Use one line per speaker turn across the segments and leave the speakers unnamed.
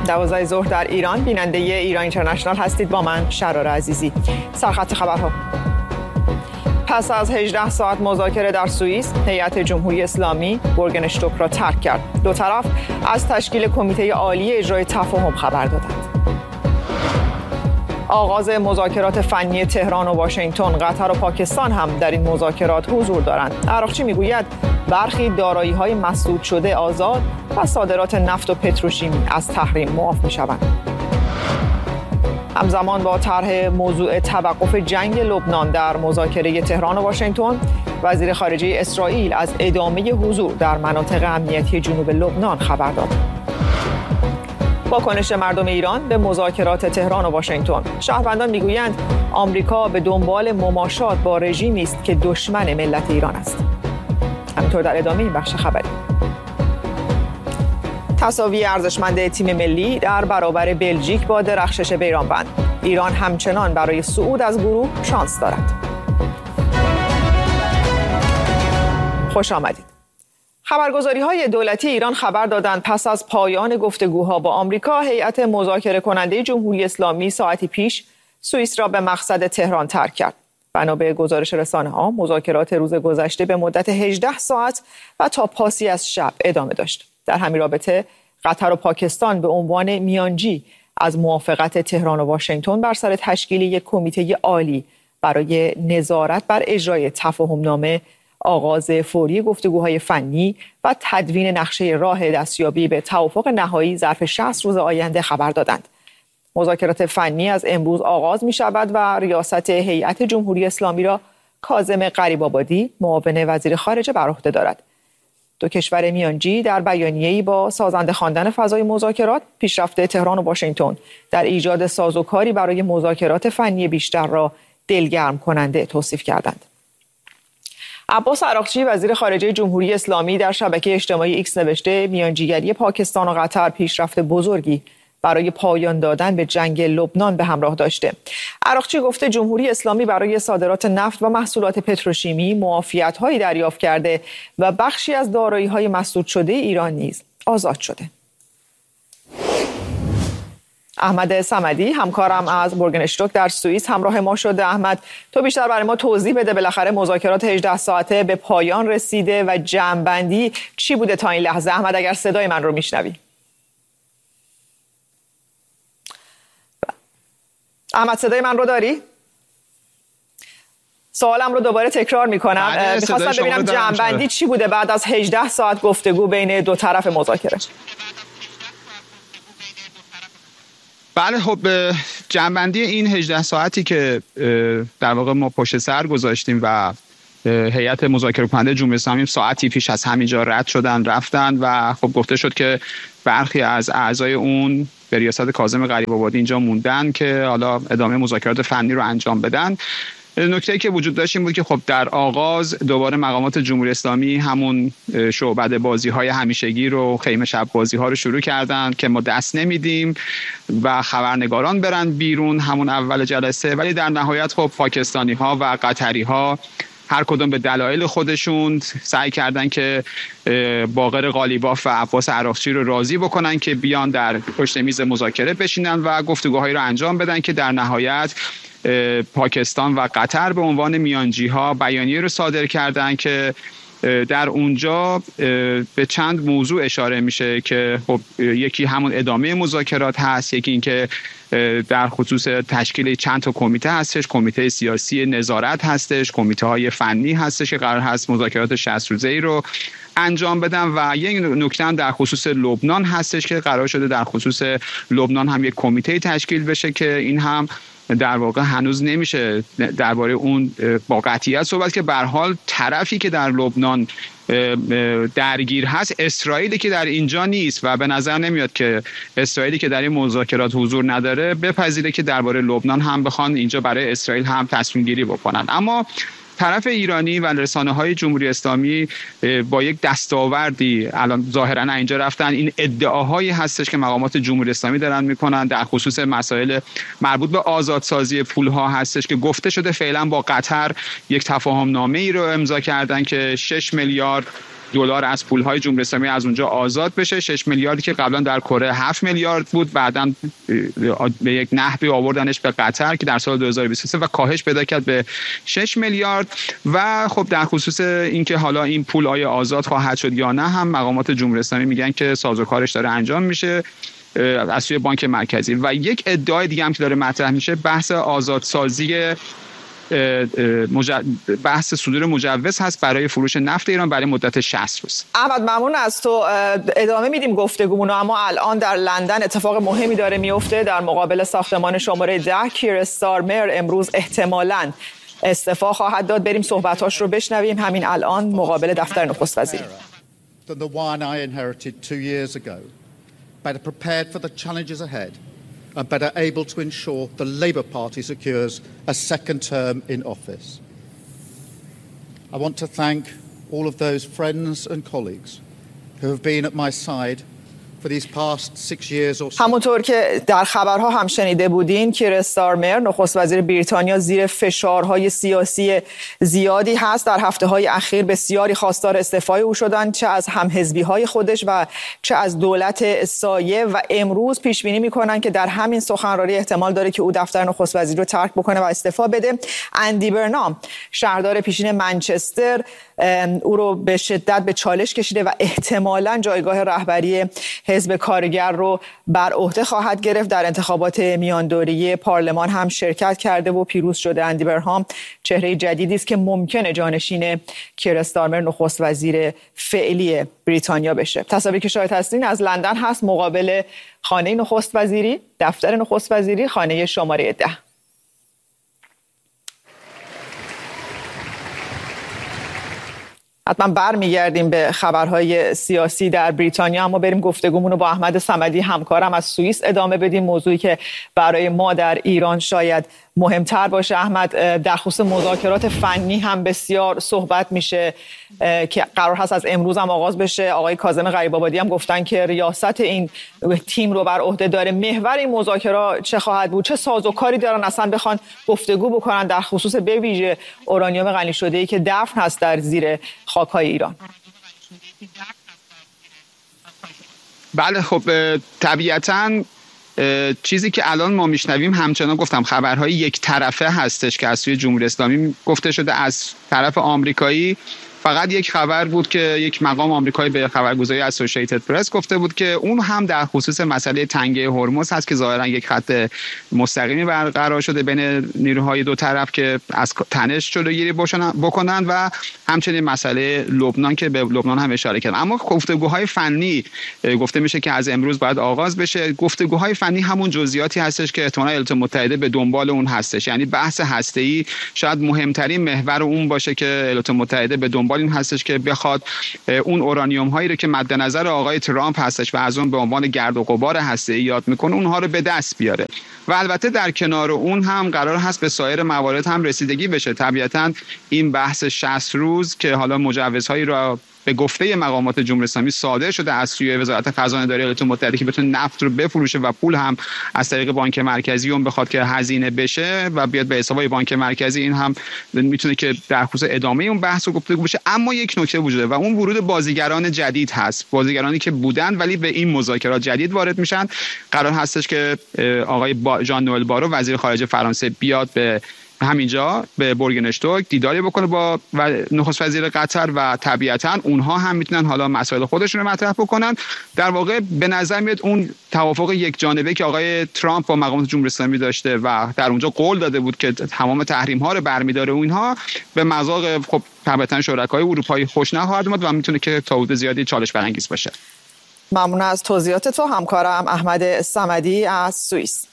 12 ظهر در ایران. بیننده ایران اینترنشنال هستید با من شرار عزیزی. سرخط خبرها. پس از 18 ساعت مذاکره در سوئیس، هیئت جمهوری اسلامی بورگنشتوک را ترک کرد. دو طرف از تشکیل کمیته عالی اجرای تفاهم خبر دادند. آغاز مذاکرات فنی تهران و واشنگتن، قطر و پاکستان هم در این مذاکرات حضور دارند. عراقچی میگوید برخی دارایی‌های مسدود شده آزاد و صادرات نفت و پتروشیمی از تحریم معاف می‌شوند. همزمان با طرح موضوع توقف جنگ لبنان در مذاکره تهران و واشنگتن، وزیر خارجه اسرائیل از ادامه حضور در مناطق امنیتی جنوب لبنان خبر داد. واکنش مردم ایران به مذاکرات تهران و واشنگتن. شهروندان میگویند آمریکا به دنبال مماشات با رژیمی است که دشمن ملت ایران است. همینطور در ادامه این بخش خبری. تساوی ارزشمند تیم ملی در برابر بلژیک با درخشش بیرانوند. ایران همچنان برای صعود از گروه شانس دارد. خوش آمدید. خبرگزاری‌های دولتی ایران خبر دادند پس از پایان گفتگوها با آمریکا، هیئت مذاکره کننده جمهوری اسلامی ساعتی پیش سوئیس را به مقصد تهران ترک کرد. بنا به گزارش رسانه‌ها، مذاکرات روز گذشته به مدت 18 ساعت و تا پاسی از شب ادامه داشت. در همین رابطه قطر و پاکستان به عنوان میانجی از موافقت تهران و واشنگتن بر سر تشکیل یک کمیته عالی برای نظارت بر اجرای تفاهم‌نامه، آغاز فوری گفتگوهای فنی و تدوین نقشه راه دستیابی به توافق نهایی ظرف 60 روز آینده خبر دادند. مذاکرات فنی از امروز آغاز می شود و ریاست هیئت جمهوری اسلامی را کاظم غریب‌آبادی، معاون وزیر خارجه، بر عهده دارد. دو کشور میانجی در بیانیه‌ای با سازنده خواندن فضای مذاکرات، پیشرفت تهران و واشنگتن در ایجاد سازوکاری برای مذاکرات فنی بیشتر را دلگرم کننده توصیف کردند. عباس عراقچی، وزیر خارجه جمهوری اسلامی، در شبکه اجتماعی ایکس نوشته میانجیگری پاکستان و قطر پیشرفت بزرگی برای پایان دادن به جنگ لبنان به همراه داشته. عراقچی گفته جمهوری اسلامی برای صادرات نفت و محصولات پتروشیمی معافیت‌هایی دریافت کرده و بخشی از دارایی‌های مسدود شده ایران نیز آزاد شده. احمد صمدی، همکارم از بورگنشتوک در سوئیس، همراه ما شده. احمد، تو بیشتر برای ما توضیح بده، بالاخره مذاکرات 18 ساعته به پایان رسیده و جمع‌بندی چی بوده تا این لحظه؟ احمد، اگر صدای من رو میشنوی. احمد، صدای من رو داری؟ سوالم رو دوباره تکرار میکنم. میخواستم ببینم جمع‌بندی چی بوده بعد از 18 ساعت گفتگو بین دو طرف مذاکره.
بله، خب جمع‌بندی این 18 ساعتی که در واقع ما پشت سر گذاشتیم و هیئت مذاکره کننده جمهوری اسلامی ساعتی پیش از همینجا رد شدن رفتن و خب گفته شد که برخی از اعضای اون به ریاست کاظم غریب‌آبادی اینجا موندن که حالا ادامه مذاکرات فنی رو انجام بدن. نکته‌ای که وجود داشت این بود که خب در آغاز دوباره مقامات جمهوری اسلامی همون شعبده بازی‌های همیشگی رو، خیمه شب بازی‌ها رو شروع کردن که ما دست نمیدیم و خبرنگاران برن بیرون همون اول جلسه، ولی در نهایت خب پاکستانی‌ها و قطری‌ها هر کدوم به دلایل خودشون سعی کردن که باقر قالیباف و عباس عراقچی رو راضی بکنن که بیان در پشت میز مذاکره بشینن و گفتگوهایی رو انجام بدن که در نهایت پاکستان و قطر به عنوان میانجی‌ها بیانیه رو صادر کردن که در اونجا به چند موضوع اشاره میشه که خب یکی همون ادامه مذاکرات هست، یکی اینکه در خصوص تشکیل چند تا کمیته هستش، کمیته سیاسی نظارت هستش، کمیته های فنی هستش که قرار هست مذاکرات 60 روزه‌ای رو انجام بدن و یک نکته هم در خصوص لبنان هستش که قرار شده در خصوص لبنان هم یک کمیته تشکیل بشه که این هم در واقع هنوز نمیشه درباره اون با قطعیت صحبت که به هر حال طرفی که در لبنان درگیر هست اسرائیلی که در اینجا نیست و به نظر نمیاد که اسرائیلی که در این مذاکرات حضور نداره بپذیره که درباره لبنان هم بخوان اینجا برای اسرائیل هم تصمیم گیری بکنن. اما طرف ایرانی و رسانه‌های جمهوری اسلامی با یک دستاوردی الان ظاهراً اینجا رفتن، این ادعاهایی هستش که مقامات جمهوری اسلامی دارن میکنن در خصوص مسائل مربوط به آزادسازی پولها هستش که گفته شده فعلا با قطر یک تفاهم نامه ای رو امضا کردن که 6 میلیارد دلار از پولهای جمهوری اسلامی از اونجا آزاد بشه. 6 میلیاردی که قبلا در کره 7 میلیارد بود، بعداً به یک نحوی آوردنش به قطر که در سال 2023 و کاهش پیدا کرد به 6 میلیارد. و خب در خصوص اینکه حالا این پول آیا آزاد خواهد شد یا نه هم مقامات جمهوری اسلامی میگن که سازوکارش داره انجام میشه از سوی بانک مرکزی. و یک ادعای دیگه هم که داره مطرح میشه بحث آزادسازی بحث صدور مجوز هست برای فروش نفت ایران برای مدت 60 روز.
احمد ممنون از تو. ادامه میدیم گفتگومون، اما الان در لندن اتفاق مهمی داره میفته. در مقابل ساختمان شماره 10 کیر استارمر امروز احتمالاً استعفا خواهد داد. بریم صحبتاش رو بشنویم همین الان مقابل دفتر نخست وزیر.
better prepared for the challenges ahead and better able to ensure the Labour Party secures a second term in office. I want to thank all of those friends and colleagues who have been at my side for these past 6 years or so.
همونطور که در خبرها هم شنیده بودین، کیر استارمر نخست وزیر بریتانیا زیر فشارهای سیاسی زیادی هست. در هفته‌های اخیر بسیاری خواستار استعفای او شدند، چه از همحزبی‌های خودش و چه از دولت سایه، و امروز پیش بینی می‌کنند که در همین سخنرانی احتمال داره که او دفتر نخست وزیر رو ترک بکنه و استعفا بده. اندی برنام شهردار پیشین منچستر او رو به شدت به چالش کشیده و احتمالاً جایگاه رهبری حزب کارگر رو بر عهده خواهد گرفت. در انتخابات میاندوری پارلمان هم شرکت کرده و پیروز شده. اندی برنام چهره جدیدی است که ممکنه جانشین کیر استارمر نخست وزیر فعلی بریتانیا بشه. تصاویری که شاهد هستین از لندن هست مقابل خانه نخست وزیری، دفتر نخست وزیری، خانه شماره 10. حتما برمیگردیم به خبرهای سیاسی در بریتانیا، اما بریم گفتگومون رو با احمد صمدی همکارم از سوئیس ادامه بدیم. موضوعی که برای ما در ایران شاید مهمتر باشه. احمد، در خصوص مذاکرات فنی هم بسیار صحبت میشه که قرار هست از امروز هم آغاز بشه. آقای کاظم غریب‌آبادی هم گفتن که ریاست این تیم رو بر عهده داره. محور این مذاکرات چه خواهد بود؟ چه سازوکاری دارن اصلا بخوان گفتگو بکنن در خصوص به ویژه اورانیوم غنی شده‌ای که دفن هست در زیر خاک‌های ایران؟
بله، خب طبیعتاً چیزی که الان ما میشنویم همچنان گفتم خبرهای یک طرفه هستش که از سوی جمهوری اسلامی گفته شده. از طرف آمریکایی فقط یک خبر بود که یک مقام آمریکایی به خبرگزاری اسوسییتد پرس گفته بود که اون هم در خصوص مسئله تنگه هرمز هست که ظاهرا یک خط مستقیمی برقرار شده بین نیروهای دو طرف که از تنش جلوگیری بکنن و همچنین مسئله لبنان که به لبنان هم اشاره کردن. اما گفتگوهای فنی گفته میشه که از امروز باید آغاز بشه. گفتگوهای فنی همون جزئیاتی هستش که احتمالاً ایالات متحده به دنبال اون هستش، یعنی بحث هسته‌ای شاید مهمترین محور اون باشه که ایالات متحده به دنبال این هستش که بخواد اون اورانیوم هایی رو که مد نظر آقای ترامپ هستش و از اون به عنوان گرد و غبار هسته‌ای یاد میکنه اونها رو به دست بیاره. و البته در کنار اون هم قرار هست به سایر موارد هم رسیدگی بشه. طبیعتاً این بحث 60 روز که حالا مجوزهایی را به گفته مقامات جمهوری اسلامی صادر شده از سوی وزارت خزانه داری ایالات متحده که بتونه نفت رو بفروشه و پول هم از طریق بانک مرکزی اون بخواد که هزینه بشه و بیاد به حسابای بانک مرکزی، این هم میتونه که در خصوص ادامه اون بحث و گفتگو بشه. اما یک نکته وجوده و اون ورود بازیگران جدید هست، بازیگرانی که بودن ولی به این مذاکرات جدید وارد میشن. قرار هستش که آقای ژان نوئل بارو وزیر خارجه فرانسه بیاد به همینجا به بورگنشتوک دیداری بکنه با نخست وزیر قطر و طبیعتاً اونها هم میتونن حالا مسائل خودشون رو مطرح بکنن. در واقع به نظر میاد اون توافق یک جانبه که آقای ترامپ با مقامات جمهوری اسلامی داشته و در اونجا قول داده بود که تمام تحریم ها رو برمی‌داره و اینها به مذاق خب طبیعتاً شرکای اروپایی خوش نخواهد اومد و میتونه که تا حدود زیادی چالش برانگیز باشه.
ممنون از توضیحات تو همکارم احمد صمدی از سوئیس.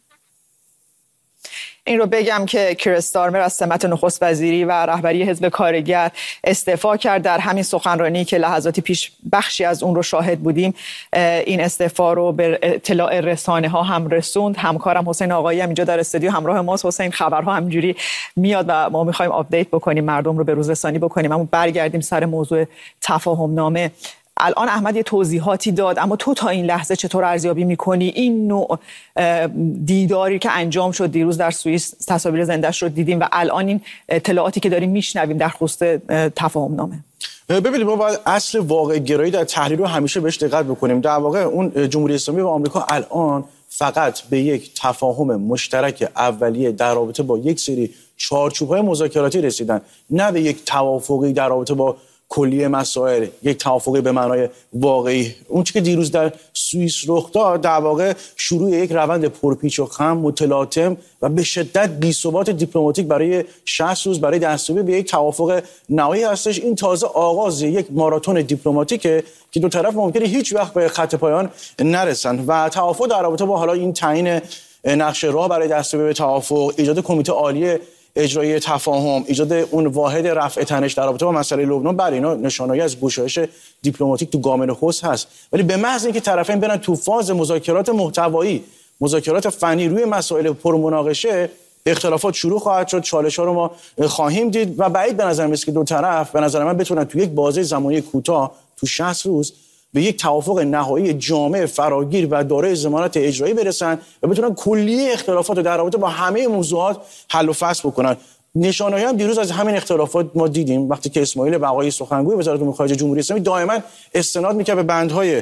این رو بگم که کیر استارمر از سمت نخست وزیری و رهبری حزب کارگر استعفا کرد. در همین سخنرانی که لحظاتی پیش بخشی از اون رو شاهد بودیم این استعفا رو به اطلاع رسانه ها هم رسوند. همکارم حسین آقایی هم اینجا در استودیو همراه ماست. حسین، خبرها همینجوری میاد و ما می‌خوایم آپدیت بکنیم، مردم رو به روز رسانی بکنیم. اما برگردیم سر موضوع تفاهم نامه. الان احمد یه توضیحاتی داد، اما تو تا این لحظه چطور ارزیابی میکنی این نوع دیداری که انجام شد دیروز در سوئیس؟ تصاویر زنده‌اش رو دیدیم و الان این اطلاعاتی که داریم میشنویم در خصوص تفاهم نامه.
ببینید ما باید اصل واقع گرایی در تحلیل رو همیشه بهش دقت بکنیم. در واقع اون جمهوری اسلامی و آمریکا الان فقط به یک تفاهم مشترک اولیه در رابطه با یک سری چارچوب‌های مذاکراتی رسیدن، نه به یک توافقی در رابطه با کلیه مسائل، یک توافقی به معنای واقعی. اون چیزی که دیروز در سوئیس رخ داد در واقع شروع یک روند پرپیچ و خم، متلاطم و به شدت بی‌ثبات دیپلماتیک برای 60 روز برای دستیابی به یک توافق نهایی هستش. این تازه آغاز یک ماراتون دیپلماتیکه که دو طرف ممکنه هیچ وقت به خط پایان نرسن و توافق در رابطه با حالا این تعیین نقشه راه برای دستیابی به توافق، ایجاد کمیته عالی اجرایی تفاهم، ایجاد اون واحد رفع تنش در رابطه با مسئله لبنان، برای اینا نشانه‌ای از گشایش دیپلماتیک تو گام نخست هست. ولی به محض اینکه طرفین برن تو فاز مذاکرات محتوایی، مذاکرات فنی روی مسائل پرمناقشه، اختلافات شروع خواهد شد، چالش‌ها رو ما خواهیم دید و بعید به نظر میاد که دو طرف به نظر من بتونن تو یک بازه زمانی کوتاه تو 60 روز به یک توافق نهایی جامع، فراگیر و دارای ضمانت اجرایی برسن و بتونن کلیه اختلافات رو در رابطه با همه موضوعات حل و فصل بکنن. نشانه‌ای هم دیروز از همین اختلافات ما دیدیم وقتی که اسماعیل بقایی سخنگوی وزارت امور خارجه جمهوری اسلامی دائما استناد می‌کرد به بندهای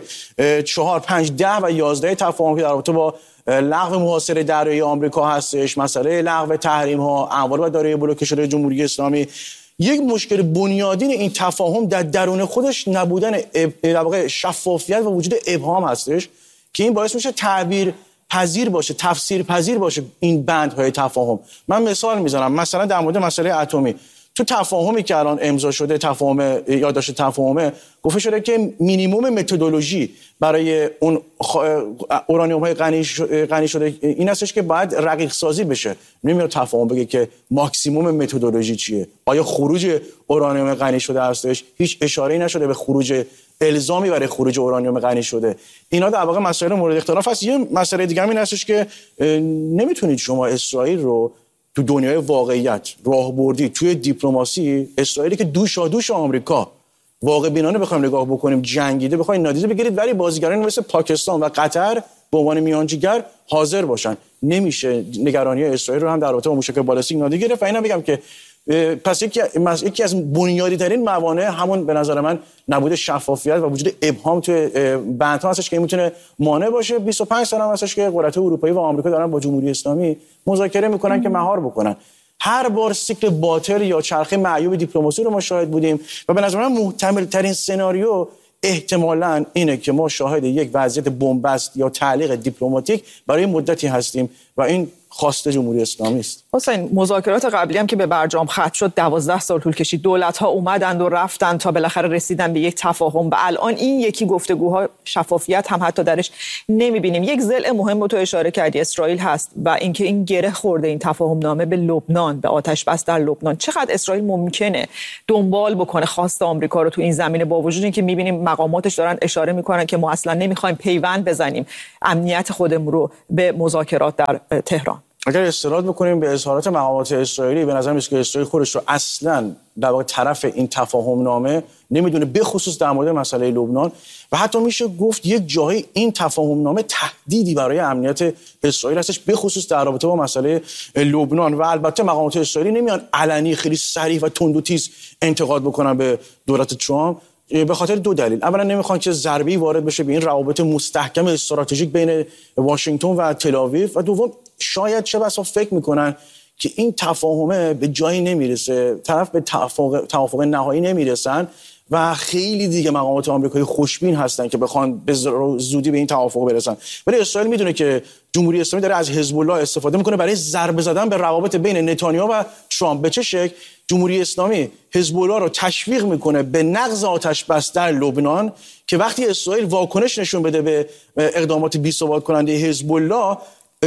4، 5، 10 و 11 تفاهم که در رابطه با لغو محاصره دریایی آمریکا هستش، مسئله لغو تحریم‌ها، اموال و دارایی بلوکه شده جمهوری اسلامی. یک مشکل بنیادین این تفاهم در درون خودش نبودن در واقع شفافیت و وجود ابهام هستش که این باعث میشه تعبیر پذیر باشه، تفسیر پذیر باشه این بندهای تفاهم. من مثال میزنم، مثلا در مورد مسئله اتمی، تو تفاهمی که الان امضا شده، تفاهم یادداشت تفاهمه، گفته شده که مینیمم متدولوژی برای اون اورانیوم‌های غنی شده این هستش که باید رقیق سازی بشه. نمیاد تفاهم بگه که ماکسیمم متدولوژی چیه. آیا خروج اورانیوم غنی شده هستش؟ هیچ اشاره‌ای نشده به خروج الزامی برای خروج اورانیوم غنی شده. اینا در واقع مسائل مورد اختلاف هست. یه مسئله دیگه هم این هستش که نمیتونید شما اسرائیل رو تو دنیای واقعیت راهبردی توی دیپلماسی، اسرائیلی که دوش آمریکا واقع بینانه بخوایم نگاه بکنیم، جنگیده، بخواید نادیده بگیرید ولی بازیگران مثل پاکستان و قطر به عنوان میانجیگر حاضر باشن. نمیشه نگرانی اسرائیل رو هم در رابطه با موشک بالستیک نادیده گرفت. و اینا بگم که پس یکی از بنیادی ترین موانع همون به نظر من نبود شفافیت و وجود ابهام توی بندها هستش که میتونه مانع باشه. 25 سال هم هستش که قدرت‌های اروپایی و آمریکا دارن با جمهوری اسلامی مذاکره میکنن که مهار بکنن. هر بار سیکل باطل یا چرخه معیوب دیپلماسی رو ما شاهد بودیم و به نظر من محتمل ترین سناریو احتمالاً اینه که ما شاهد یک وضعیت بنبست یا تعلیق دیپلماتیک برای مدتی هستیم و این خواسته جمهوری اسلامی است.
حسین، مذاکرات قبلی هم که به برجام ختم شد 12 سال طول کشید. دولت‌ها اومدند و رفتند تا بالاخره رسیدن به یک تفاهم و الان این یکی گفتگوها شفافیت هم حتی درش نمی‌بینیم. یک ضلع مهم رو تو اشاره کردی، اسرائیل هست و اینکه این گره خورده این تفاهم نامه به لبنان، به آتش بس در لبنان. چقدر اسرائیل ممکنه دنبال بکنه خواست آمریکا رو تو این زمینه، با وجود اینکه می‌بینیم مقاماتش دارن اشاره می‌کنن که ما اصلا نمی‌خوایم پیوند بزنیم امنیت خودمون رو به مذاکرات در تهران؟
اگر استناد بکنیم به اظهارات مقامات اسرائیلی، به نظر میاد که اسرائیل خودش رو اصلاً در واقع طرف این تفاهم نامه نمیدونه، به خصوص در مورد مسئله لبنان. و حتی میشه گفت یک جایی این تفاهم نامه تهدیدی برای امنیت اسرائیل هستش، به خصوص در رابطه با مسئله لبنان. و البته مقامات اسرائیلی نمیان علنی خیلی صریح و تند و تیز انتقاد بکنن به دولت ترامپ به خاطر دو دلیل. اولا نمیخوان که ضربه‌ای وارد بشه به این روابط مستحکم استراتژیک بین واشنگتن و تل‌آویو و دوم شاید چه بسا فکر میکنن که این تفاهمه به جایی نمیرسه، طرف به توافق نهایی نمیرسن و خیلی دیگه مقامات آمریکایی خوشبین هستن که بخوان به زودی به این توافق برسن. ولی اسرائیل میدونه که جمهوری اسلامی داره از حزب الله استفاده میکنه برای ضربه زدن به روابط بین نتانیاهو و ترامپ. به چه شکل؟ جمهوری اسلامی حزب الله رو تشویق میکنه به نقض آتش بس در لبنان که وقتی اسرائیل واکنش نشون بده به اقدامات بی‌ثبات کننده حزب الله،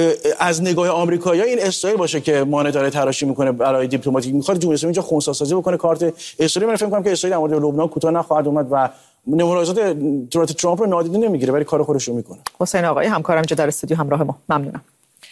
از نگاه آمریکایی‌ها این اسرائیل باشه که مانع داره تراشی میکنه برای دیپلماتیک. میخواد جمهوری اسلامی اینجا خنثی‌سازی بکنه کارت اسرائیل. من فکر می‌کنم که اسرائیل در مورد لبنان کوتاه نخواهد اومد و ملاحظات دولت ترامپ رو نادیده نمیگیره ولی کار خودش رو میکنه.
حسین آقایی همکارم اینجا در استودیو همراه ما، ممنونم.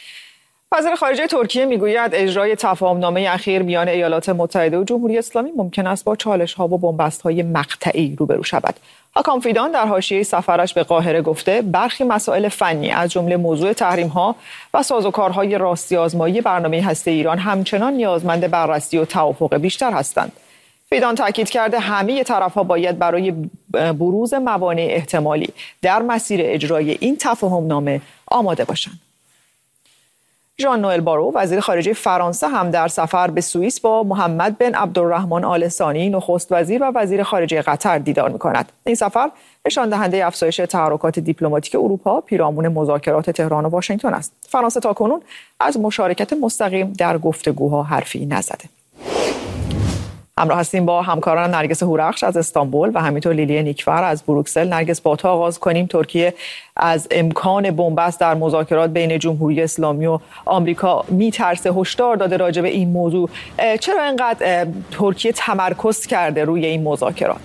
وزیر خارجه ترکیه میگوید اجرای تفاهم‌نامه اخیر میان ایالات متحده و جمهوری اسلامی ممکن است با چالش‌ها و بنبست‌های مقطعی روبرو شود. حاکم فیدان در حاشیه سفرش به قاهره گفته برخی مسائل فنی از جمله موضوع تحریم‌ها و سازوکارهای راستی آزمایی برنامه هسته ایران همچنان نیازمند بررسی و توافق بیشتر هستند. فیدان تاکید کرده همه طرف‌ها باید برای بروز موانع احتمالی در مسیر اجرای این تفاهم‌نامه آماده باشند. ژان نوئل بارو وزیر خارجه فرانسه هم در سفر به سوئیس با محمد بن عبدالرحمن آل ثانی نخست وزیر و وزیر خارجه قطر دیدار می‌کند. این سفر نشان دهنده افزایش تحرکات دیپلماتیک اروپا پیرامون مذاکرات تهران و واشنگتن است. فرانسه تاکنون از مشارکت مستقیم در گفتگوها حرفی نزده. همراه هستیم با همکاران نرگس هورخش از استانبول و همینطور لیلی نیکفر از بروکسل. نرگس، با تو آغاز کنیم. ترکیه از امکان بنبست در مذاکرات بین جمهوری اسلامی و آمریکا میترسه، هشدار داده راجع به این موضوع. چرا اینقدر ترکیه تمرکز کرده روی این مذاکرات؟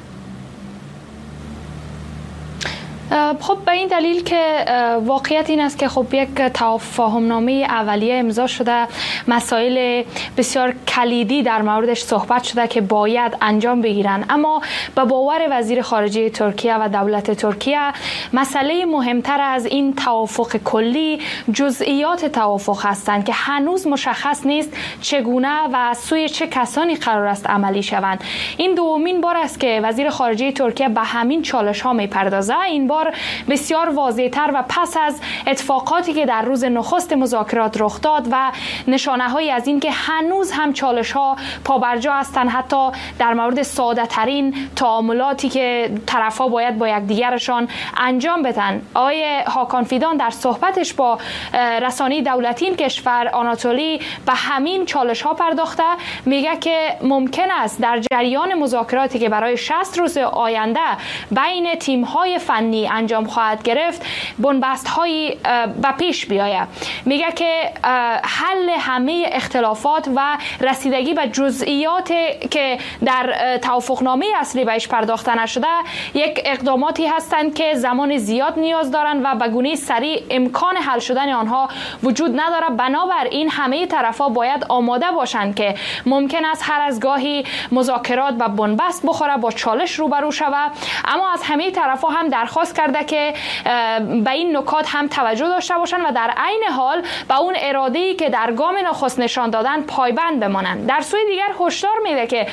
خب به این دلیل که واقعیت این است که خب یک تفاهم‌نامه اولیه امضا شده، مسائل بسیار کلیدی در موردش صحبت شده که باید انجام بگیرن، اما به باور وزیر خارجه ترکیه و دولت ترکیه مسئله مهمتر از این توافق کلی جزئیات توافق هستند که هنوز مشخص نیست چگونه و سوی چه کسانی قرار است عملی شوند. این دومین بار است که وزیر خارجه ترکیه به همین چالش ها میپردازه. این بار بسیار واضح‌تر و پس از اتفاقاتی که در روز نخست مذاکرات رخ داد و نشانه‌هایی از این که هنوز هم چالش‌ها پابرجا هستند، حتی در مورد ساده‌ترین تعاملاتی که طرف‌ها باید با یکدیگرشان انجام بدن. آقای هاکان فیدان در صحبتش با رسانه دولتی این کشور آناتولی به همین چالش‌ها پرداخته. میگه که ممکن است در جریان مذاکراتی که برای 60 روز آینده بین تیم‌های فنی انجام خواهد گرفت بنبست‌هایی به پیش بیاید. میگه که حل همه اختلافات و رسیدگی به جزئیات که در توافقنامه اصلی بهش پرداخته نشده یک اقداماتی هستند که زمان زیاد نیاز دارند و به گونه سریع امکان حل شدن آنها وجود نداره. بنابراین همه طرفا باید آماده باشند که ممکن است هر از گاهی مذاکرات به بنبست بخوره، با چالش روبرو شود، اما از همه طرفا هم درخواست کرده که به این نکات هم توجه داشته باشند و در عین حال به اون اراده‌ای که در گام نخست نشان دادن پایبند بمانند. در سوی دیگر هشدار میده که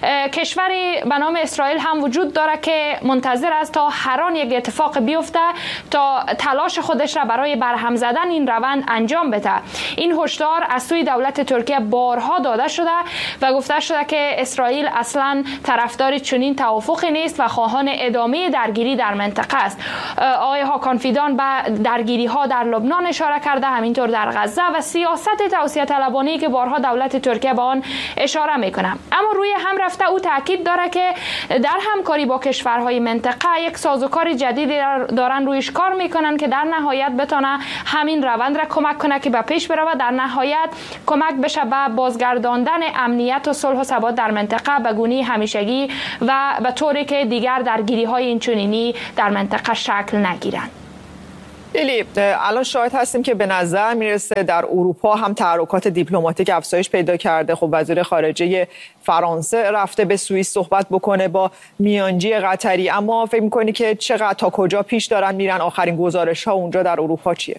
کشوری به نام اسرائیل هم وجود داره که منتظر است تا هر آن یک اتفاق بیفته تا تلاش خودش را برای برهم زدن این روند انجام بده. این هشدار از سوی دولت ترکیه بارها داده شده و گفته شده که اسرائیل اصلا طرفدار چنین توافقی نیست و خواهان ادامه درگیری در منطقه است. آقای هاکان فیدان به درگیری ها در لبنان اشاره کرده، همینطور در غزه و سیاست توسعه طلبانه‌ای که بارها دولت ترکیه به آن اشاره میکنه. اما روی هم رفته او تاکید داره که در همکاری با کشورهای منطقه یک سازوکار جدیدی دارن رویش کار میکنن که در نهایت بتونه همین روند را کمک کنه که به پیش بره و در نهایت کمک بشه به بازگرداندن امنیت و صلح و ثبات در منطقه به گونه همیشگی و به طوری که دیگر درگیری های اینچنینی در منطقه شکل نگیرند.
لیلی، الان شاهد هستیم که به نظر میرسه در اروپا هم تحرکات دیپلماتیک افزایش پیدا کرده. خب وزیر خارجه فرانسه رفته به سوئیس صحبت بکنه با میانجی قطری، اما فکر می‌کنی که چقدر تا کجا پیش دارن میرن؟ آخرین گزارش‌ها اونجا در اروپا چیه؟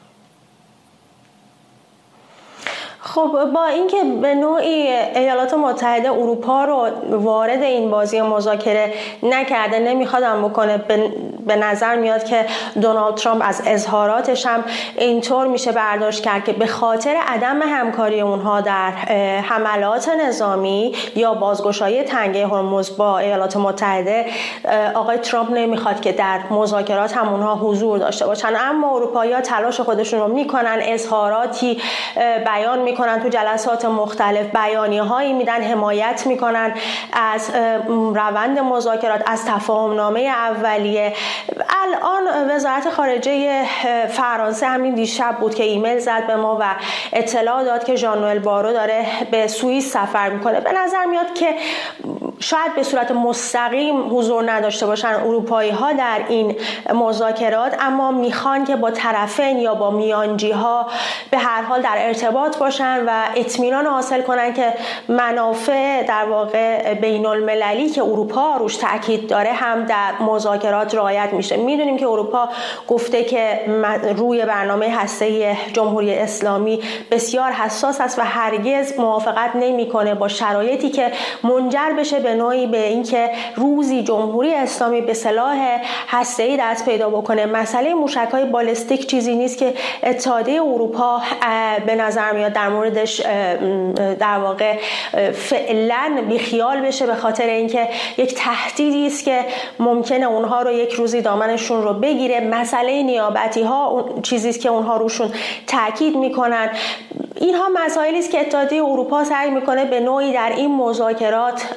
خب با اینکه به نوعی ایالات متحده اروپا رو وارد این بازی مذاکره نکرده، نمیخوادم بکنه، به نظر میاد که دونالد ترامپ از اظهاراتش هم اینطور میشه برداشت کرد که به خاطر عدم همکاری اونها در حملات نظامی یا بازگشایی تنگه هرمز با ایالات متحده، آقای ترامپ نمیخواد که در مذاکرات هم اونها حضور داشته باشن. اما اروپایی‌ها تلاش خودشون رو میکنن، اظهاراتی بیان میکنن تو جلسات مختلف، بیانیه‌هایی میدن، حمایت میکنن از روند مذاکرات، از تفاهمنامه اولیه. الان وزارت خارجه فرانسه همین دیشب بود که ایمیل زد به ما و اطلاع داد که ژان نوئل بارو داره به سوئیس سفر میکنه. به نظر میاد که شاید به صورت مستقیم حضور نداشته باشن اروپایی ها در این مذاکرات، اما میخوان که با طرفین یا با میانجی ها به هر حال در ارتباط باشن و اطمینان حاصل کنن که منافع در واقع بین المللی که اروپا روش تاکید داره هم در مذاکرات رعایت میشه. میدونیم که اروپا گفته که روی برنامه هسته‌ای جمهوری اسلامی بسیار حساس است و هرگز موافقت نمیکنه با شرایطی که منجر بشه به نوعی به اینکه روزی جمهوری اسلامی به سلاح هسته‌ای دست پیدا بکنه. مسئله موشک‌های بالستیک چیزی نیست که اتحادیه اروپا به نظر میاد در موردش در واقع فعلا بیخیال بشه، به خاطر اینکه یک تهدیدی است که ممکنه اونها رو یک روزی دامنشون رو بگیره. مسئله نیابتی ها چیزی است که اونها روشون تاکید میکنن. اینها مسائلی است که اتحادیه اروپا سعی میکنه به نوعی در این مذاکرات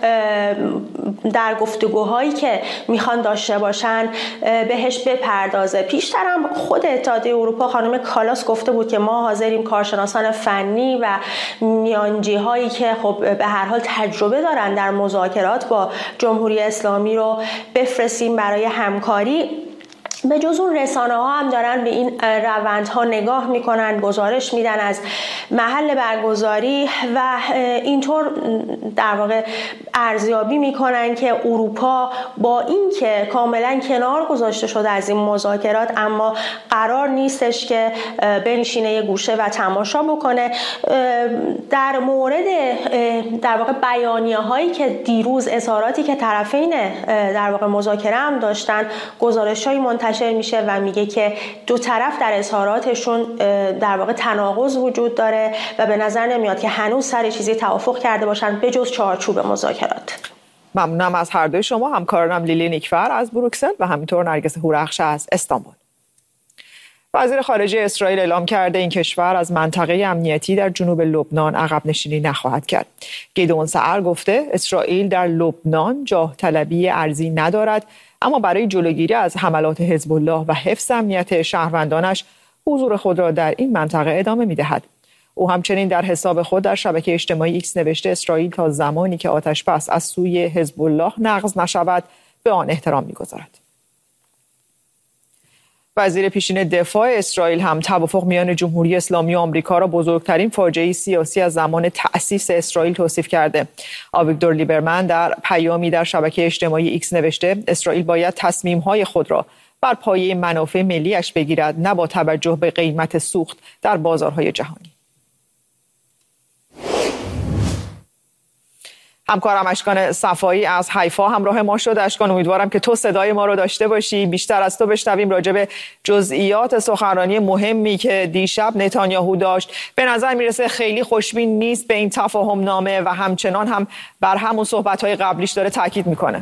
در گفتگوهایی که میخوان داشته باشن بهش بپردازه. پیشتر هم خود اتحادیه اروپا خانم کالاس گفته بود که ما حاضریم کارشناسان فنی و میانجی هایی که خب به هر حال تجربه دارن در مذاکرات با جمهوری اسلامی رو بفرستیم برای همکاری. به جز اون رسانه ها هم دارن به این روندها نگاه میکنن، گزارش میدن از محل برگزاری و اینطور در واقع ارزیابی میکنن که اروپا با اینکه کاملا کنار گذاشته شده از این مذاکرات، اما قرار نیستش که بنشینه یه گوشه و تماشا بکنه. در مورد در واقع بیانیه هایی که دیروز اظهاراتی که طرفین در واقع مذاکره هم داشتن، گزارش های منتشر میشه و میگه که دو طرف در اظهاراتشون در واقع تناقض وجود داره و به نظر نمیاد که هنوز سر چیزی توافق کرده باشن به جز چارچوب مذاکرات.
ممنونم از هر دوی شما، همکارانم لیلی نیکفر از بروکسل و همینطور نرگس هورخش از استانبول. وزیر خارجه اسرائیل اعلام کرده این کشور از منطقه امنیتی در جنوب لبنان عقب نشینی نخواهد کرد. گیدئون سعر گفته اسرائیل در لبنان جاه طلبی ارضی ندارد، اما برای جلوگیری از حملات حزب الله و حفظ امنیت شهروندانش حضور خود را در این منطقه ادامه می‌دهد. او همچنین در حساب خود در شبکه اجتماعی ایکس نوشته اسرائیل تا زمانی که آتش‌بس از سوی حزب الله نقض نشود به آن احترام می‌گذارد. وزیر پیشین دفاع اسرائیل هم توافق میان جمهوری اسلامی و آمریکا را بزرگترین فاجعه سیاسی از زمان تأسیس اسرائیل توصیف کرده. آویگدور لیبرمن در پیامی در شبکه اجتماعی ایکس نوشته اسرائیل باید تصمیم‌های خود را بر پایه منافع ملی‌اش بگیرد، نه با توجه به قیمت سوخت در بازارهای جهانی. همکارم اشکان صفایی از حیفا همراه ما شد. اشکان، امیدوارم که تو صدای ما رو داشته باشی. بیشتر از تو بشنویم راجع به جزئیات سخنرانی مهمی که دیشب نتانیاهو داشت. به نظر میرسه خیلی خوشبین نیست به این تفاهم نامه و همچنان هم بر همون صحبت‌های قبلیش داره تاکید میکنه.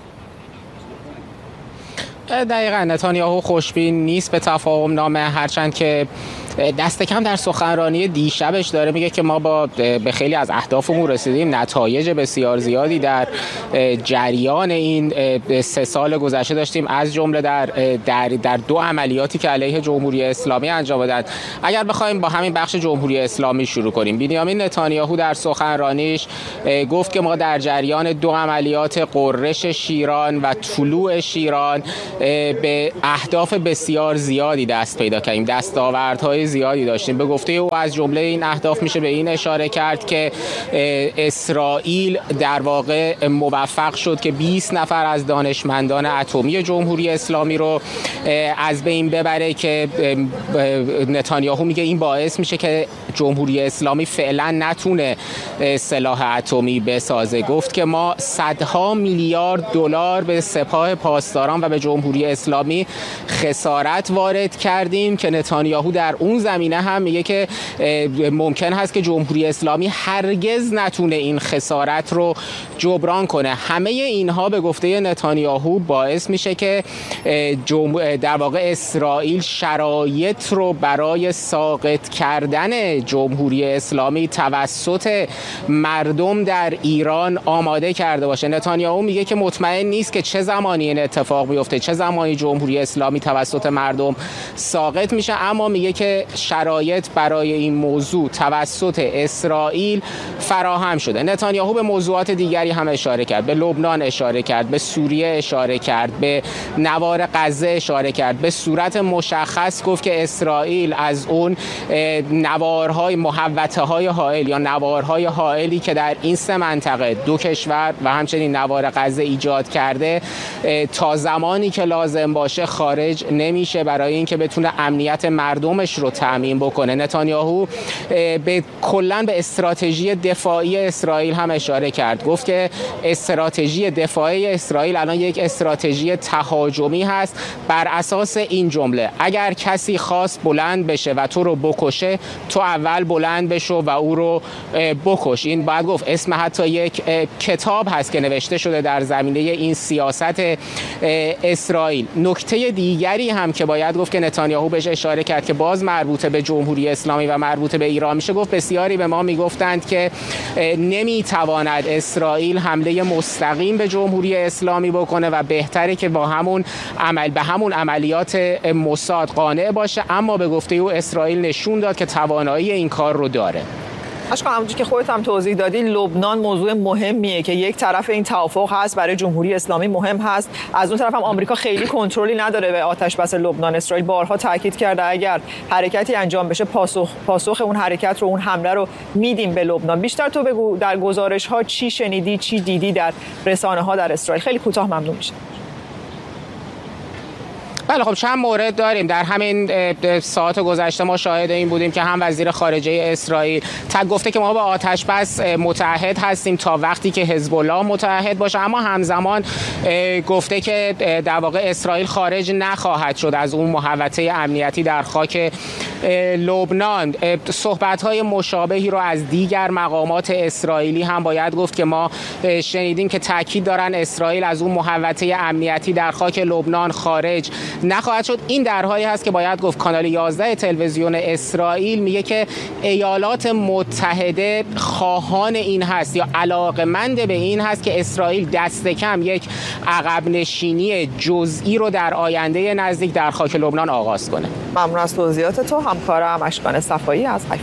دقیقاً نتانیاهو خوشبین نیست به تفاهم نامه، هرچند که دست کم در سخنرانی دیشبش داره میگه که ما به خیلی از اهدافمون رسیدیم، نتایج بسیار زیادی در جریان این 3 سال گذشته داشتیم، از جمله در 2 عملیاتی که علیه جمهوری اسلامی انجام دادن. اگر بخوایم با همین بخش جمهوری اسلامی شروع کنیم، بنیامین نتانیاهو در سخنرانیش گفت که ما در جریان 2 عملیات قررش شیران و طلوع شیران به اهداف بسیار زیادی دست پیدا کردیم، دستاوردهای زیادی داشتیم. به گفته او از جمله این اهداف میشه به این اشاره کرد که اسرائیل در واقع موفق شد که 20 نفر از دانشمندان اتمی جمهوری اسلامی رو از بین ببره، که نتانیاهو میگه این باعث میشه که جمهوری اسلامی فعلا نتونه سلاح اتمی بسازه. گفت که ما صدها میلیارد دلار به سپاه پاسداران و به جمهوری اسلامی خسارت وارد کردیم، که نتانیاهو در اون زمینه هم میگه که ممکن هست که جمهوری اسلامی هرگز نتونه این خسارت رو جبران کنه. همه اینها به گفته نتانیاهو باعث میشه که در واقع اسرائیل شرایط رو برای ساقط کردن جمهوری اسلامی توسط مردم در ایران آماده کرده باشه. نتانیاهو میگه که مطمئن نیست که چه زمانی این اتفاق بیفته، چه زمانی جمهوری اسلامی توسط مردم ساقط میشه، اما میگه که شرایط برای این موضوع توسط اسرائیل فراهم شده. نتانیاهو به موضوعات دیگری هم اشاره کرد، به لبنان اشاره کرد، به سوریه اشاره کرد، به نوار غزه اشاره کرد. به صورت مشخص گفت که اسرائیل از اون نوارهای محوطه‌های حائل یا نوارهای حائلی که در این سه منطقه دو کشور و همچنین نوار غزه ایجاد کرده تا زمانی که لازم باشه خارج نمیشه برای اینکه بتونه امنیت مردمش رو تامین بکنه. نتانیاهو کلاً به استراتژی دفاعی اسرائیل هم اشاره کرد. گفت که استراتژی دفاعی اسرائیل الان یک استراتژی تهاجمی هست بر اساس این جمله: اگر کسی خواست بلند بشه و تو رو بکشه، تو اول بلند بشو و او رو بکش. این باید گفت اسم حتی یک کتاب هست که نوشته شده در زمینه این سیاست اسرائیل. نکته دیگری هم که باید گفت که نتانیاهو بهش اشاره کرد که باز مربوط به جمهوری اسلامی و مربوط به ایران میشه، گفت بسیاری به ما میگفتند که نمیتواند اسرائیل حمله مستقیم به جمهوری اسلامی بکنه و بهتره که به همون عملیات موساد قانع باشه، اما به گفته او اسرائیل نشون داد که توانایی این کار رو داره.
اشکان، همونجوری که خودت هم توضیح دادی، لبنان موضوع مهمیه که یک طرف این توافق هست برای جمهوری اسلامی مهم هست، از اون طرف هم آمریکا خیلی کنترلی نداره به آتش بس لبنان. اسرائیل بارها تاکید کرده اگر حرکتی انجام بشه پاسخ اون حرکت رو، اون حمله رو میدیم به لبنان. بیشتر تو بگو در گزارش ها چی شنیدی، چی دیدی در رسانه ها در اسرائیل؟ خیلی کوتاه ممنون میشه.
بله خب چند مورد داریم. در همین ساعت گذشته ما شاهد این بودیم که هم وزیر خارجه اسرائیل گفته که ما با آتش بس متحد هستیم تا وقتی که حزب الله متحد باشه، اما همزمان گفته که در واقع اسرائیل خارج نخواهد شد از اون محوطه امنیتی در خاک لبنان. صحبت‌های مشابهی رو از دیگر مقامات اسرائیلی هم باید گفت که ما شنیدیم که تاکید دارن اسرائیل از اون محوطه امنیتی در خاک لبنان خارج نخواهد شد. این در حالی هست که باید گفت کانال 11 تلویزیون اسرائیل میگه که ایالات متحده خواهان این هست یا علاقمند به این هست که اسرائیل دست کم یک عقب نشینی جزئی رو در آینده نزدیک در خاک لبنان آغاز کنه.
ممنون از توضیحات تو همکارم اشکان صفایی از حیفا.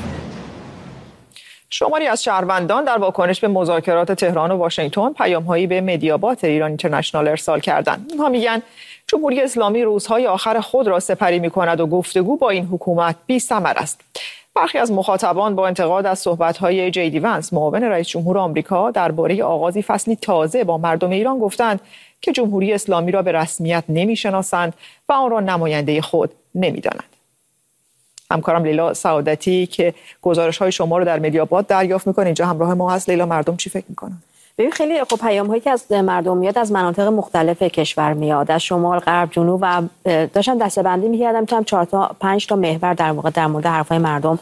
شماری از شهروندان در واکنش به مذاکرات تهران و واشنگتن پیام‌هایی به مدیابات ایران اینترنشنال ارسال کردند. اینها میگن جمهوری اسلامی روزهای آخر خود را سپری می‌کند و گفتگو با این حکومت بی‌ثمر است. برخی از مخاطبان با انتقاد از صحبت‌های جیدی ونس معاون رئیس جمهور آمریکا درباره آغازی فصلی تازه با مردم ایران گفتند که جمهوری اسلامی را به رسمیت نمی‌شناسند و آن را نماینده خود نمی‌دانند. همکارم لیلا سعادتی که گزارش‌های شما رو در مدیابات دریافت می‌کنه اینجا همراه ما هست. لیلا، مردم چی فکر می‌کنن؟
ببین خیلی خب پیام‌هایی که از مردم میاد از مناطق مختلف کشور میاد، از شمال، غرب، جنوب، و داشتم دسته‌بندی می‌کردم تا 4 تا 5 تا محور در مورد حرفای مردم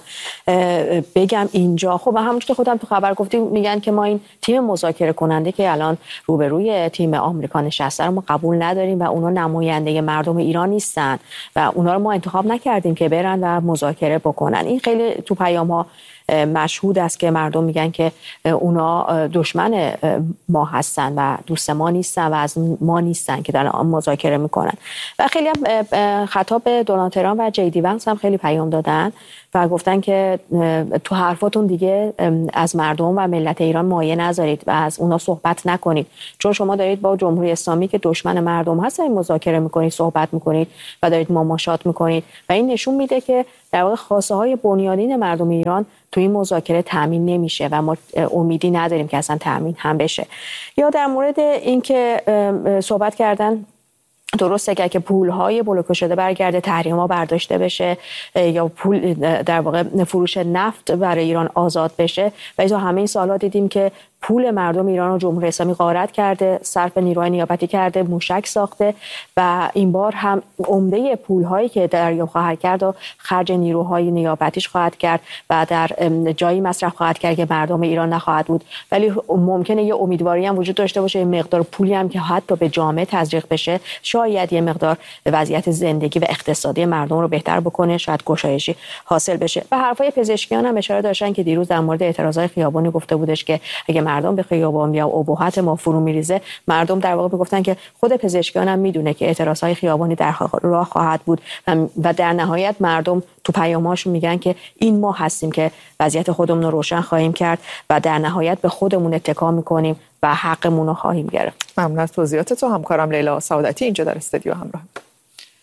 بگم اینجا. خب همونطور که خودم تو خبر گفتیم میگن که ما این تیم مذاکره کننده که الان روبروی تیم آمریکا نشسته رو ما قبول نداریم و اونا نماینده مردم ایران نیستن و اونا رو ما انتخاب نکردیم که برن و مذاکره بکنن. این خیلی تو پیام‌ها مشهود است که مردم میگن که اونا دشمن ما هستن و دوست ما نیستن و از ما نیستن که دارن مذاکره میکنن. و خیلی هم خطاب به دونالد ترامپ و جیدی ونس هم خیلی پیام دادن و گفتن که تو حرفاتون دیگه از مردم و ملت ایران مایه نذارید و از اونا صحبت نکنید، چون شما دارید با جمهوری اسلامی که دشمن مردم هست مذاکره میکنید، صحبت میکنید و دارید مماشات میکنید و این نشون میده که در واقع خواسته های بنیادین مردم ایران تو این مذاکره تامین نمیشه و ما امیدی نداریم که اصلا تامین هم بشه. یا در مورد اینکه صحبت کردن درسته که پول‌های بلوکه شده برگرده، تحریم‌ها برداشته بشه یا پول در واقع فروش نفت برای ایران آزاد بشه و تا همه این سال‌ها دیدیم که پول مردم ایران رو جمهوری اسلامی غارت کرده، صرف نیروهای نیابتی کرده، موشک ساخته و این بار هم عمده پول‌هایی که دریافت خواهد کرد و خرج نیروهای نیابتیش خواهد کرد و در جایی مصرف خواهد کرد که مردم ایران نخواهد بود. ولی ممکنه یه امیدواری هم وجود داشته باشه، یه مقدار پولی هم که حتی به جامعه تزریق بشه شاید یه مقدار وضعیت زندگی و اقتصادی مردم رو بهتر بکنه، شاید گشایشی حاصل بشه. و حرفای پزشکیان هم اشاره داشتن که دیروز در مورد اعتراضات خیابانی گفته بودش که اگه مردم به خیابان یا ابهت ما فرو میریزه، مردم در واقع میگفتن که خود پزشکیان هم میدونه که اعتراضهای خیابانی در راه خواهد بود و در نهایت مردم تو پیام‌هاشون میگن که این ما هستیم که وضعیت خودمون رو روشن خواهیم کرد و در نهایت به خودمون اتکا میکنیم و حقمون رو خواهیم گرفت.
ممنون از توضیحات تو. همکارم لیلا سعادتی اینجا در استودیو همراه.